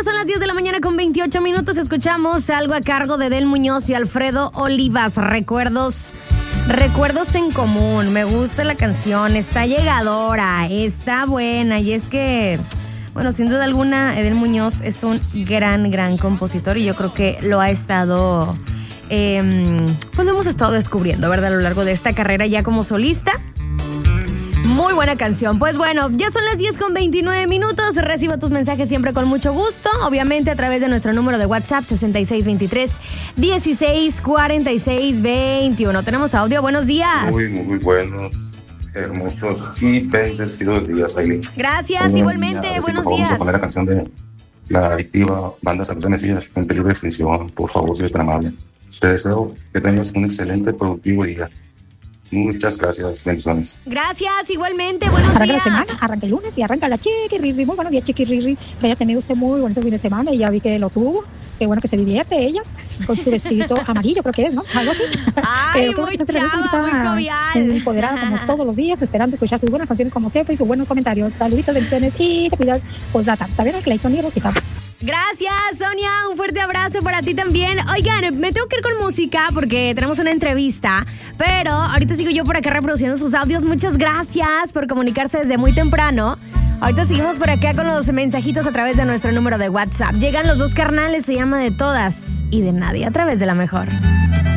ya son las 10 de la mañana con 28 minutos. Escuchamos algo a cargo de Del Muñoz y Alfredo Olivas. Recuerdos en común. Me gusta la canción, está llegadora, está buena. Y es que, bueno, sin duda alguna, Edel Muñoz es un gran compositor. Y yo creo que lo ha estado, pues lo hemos estado descubriendo, ¿verdad? A lo largo de esta carrera ya como solista. Muy buena canción. Pues bueno, ya son las 10 con 29 minutos. Recibo tus mensajes siempre con mucho gusto. Obviamente a través de nuestro número de WhatsApp 6623-164621. Tenemos audio. Buenos días. Muy buenos, hermosos y bendecidos días, Aileen. Gracias, igualmente. Buenos días. Vamos a poner la canción de La Adictiva, Banda San José Mesías, en peligro de extinción. Por favor, si es tan amable. Te deseo que tengas un excelente, productivo día. Muchas gracias, bendiciones. Gracias, igualmente, buenos arranca días. La semana, arranca el lunes y arranca la Chiquirri. Muy buenos días, Chiquirri. Que haya tenido usted muy bonito fin de semana y ya vi que lo tuvo. Qué bueno que se divierte ella con su vestidito amarillo, creo que es, ¿no? Algo así. Ay, muy chava, muy jovial. Empoderada como todos los días, esperando escuchar sus buenas canciones como siempre y sus buenos comentarios. Saluditos, bendiciones y te cuidas. Pues data, también el Clayton y Rosita. Gracias, Sonia. Un fuerte abrazo para ti también. Oigan, me tengo que ir con música porque tenemos una entrevista, pero ahorita sigo yo por acá reproduciendo sus audios. Muchas gracias por comunicarse desde muy temprano. Ahorita seguimos por acá con los mensajitos a través de nuestro número de WhatsApp. Llegan los dos carnales, se llama De Todas y de Nadie a través de La Mejor.